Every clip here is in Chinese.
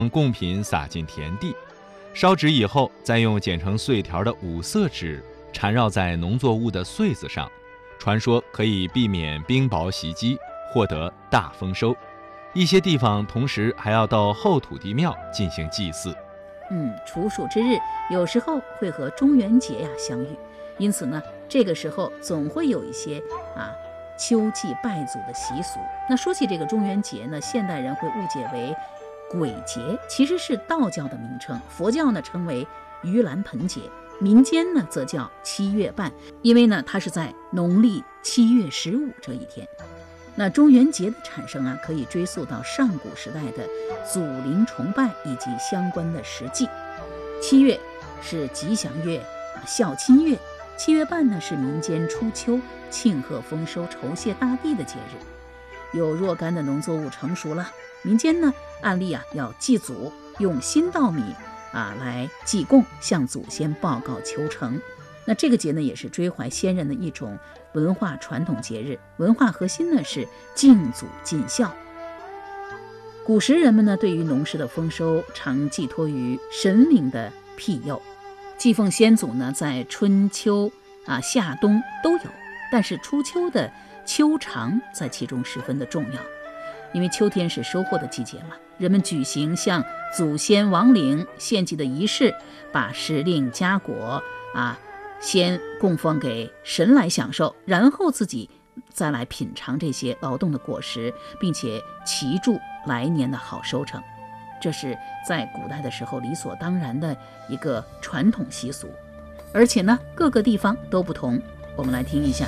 贡品撒进田地。烧纸以后，再用剪成碎条的五色纸缠绕在农作物的穗子上，传说可以避免冰雹袭击，获得大丰收。一些地方同时还要到后土地庙进行祭祀。 处暑之日有时候会和中元节相遇，因此呢，这个时候总会有一些秋祭拜祖的习俗。那说起这个中元节呢，现代人会误解为鬼节，其实是道教的名称，佛教呢称为盂兰盆节，民间呢则叫七月半，因为呢它是在农历7月15这一天。那中元节的产生可以追溯到上古时代的祖灵崇拜以及相关的实际。7月是吉祥月、孝亲月，7月半呢是民间初秋庆贺丰收、酬谢大地的节日。有若干的农作物成熟了，民间呢按例要祭祖，用新稻米来祭供，向祖先报告求成。那这个节呢也是追怀先人的一种文化传统节日，文化核心呢是敬祖尽孝。古时人们呢对于农事的丰收常寄托于神明的庇佑，祭奉先祖呢在春秋夏冬都有，但是初秋的秋长在其中十分的重要，因为秋天是收获的季节嘛，人们举行向祖先亡灵献祭的仪式，把时令佳果先供奉给神来享受，然后自己再来品尝这些劳动的果实，并且祈祝来年的好收成。这是在古代的时候理所当然的一个传统习俗，而且呢各个地方都不同。我们来听一下。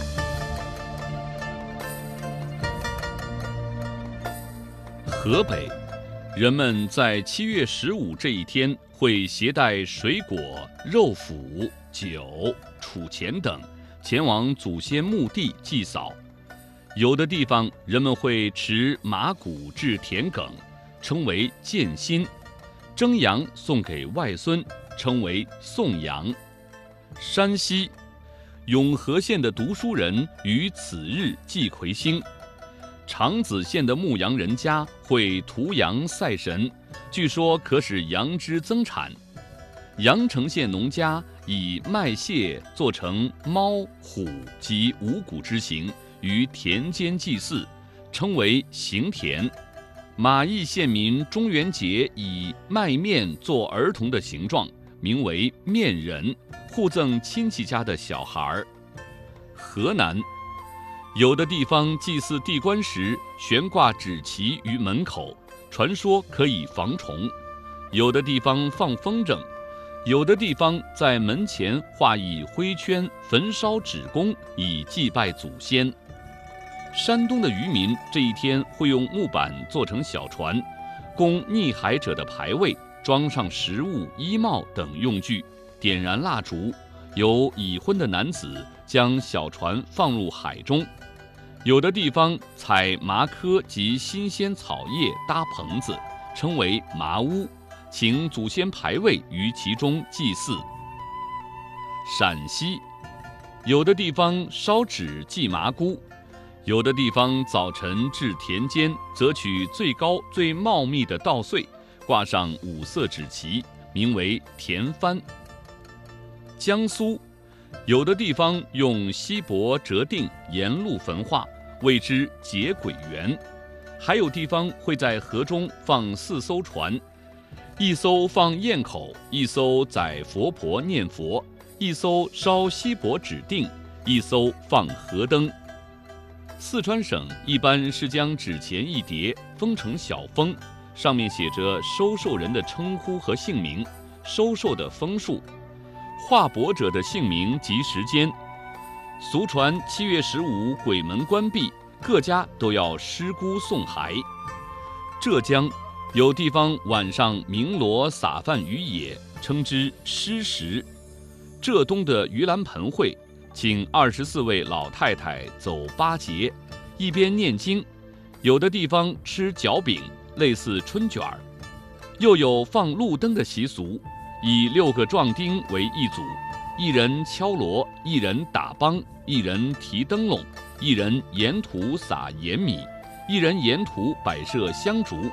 河北人们在7月15这一天会携带水果、肉脯、酒、储钱等前往祖先墓地祭扫。有的地方人们会持马骨制田埂，称为建新，蒸羊送给外孙，称为送羊。山西永和县的读书人于此日祭魁星。长子县的牧羊人家会屠羊赛神，据说可使羊脂增产。阳城县农家以麦屑做成猫、虎及五谷之形，于田间祭祀，称为行田。马邑县民中元节以麦面做儿童的形状，名为面人，互赠亲戚家的小孩。河南有的地方祭祀地官时悬挂纸旗于门口，传说可以防虫；有的地方放风筝，有的地方在门前画以灰圈，焚烧纸供，以祭拜祖先。山东的渔民这一天会用木板做成小船，供溺海者的牌位，装上食物、衣帽等用具，点燃蜡烛，由已婚的男子将小船放入海中。有的地方采麻科及新鲜草叶搭棚子，称为麻屋，请祖先牌位于其中祭祀。陕西有的地方烧纸祭麻姑，有的地方早晨至田间，择取最高最茂密的稻穗，挂上五色纸旗，名为田幡。江苏有的地方用锡箔折定沿路焚化，谓之结鬼园。还有地方会在河中放4艘船，一艘放堰口，一艘载佛婆念佛，一艘烧锡箔指定，一艘放河灯。四川省一般是将纸钱一叠封成小封，上面写着收受人的称呼和姓名，收受的封数，画帛者的姓名及时间。俗传7月15鬼门关闭，各家都要尸孤送骸。浙江有地方晚上鸣锣撒饭于野，称之吃食。浙东的盂兰盆会，请24位老太太走8节，一边念经。有的地方吃角饼，类似春卷儿。又有放路灯的习俗，以6个壮丁为一组，一人敲锣，一人打梆，一人提灯笼，一人沿途撒盐米，一人沿途摆设香烛，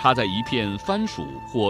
插在一片番薯或